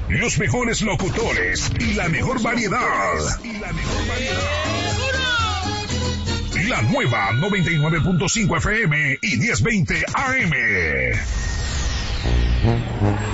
Los mejores locutores y la mejor variedad. La nueva 99.5 FM y 1020 AM.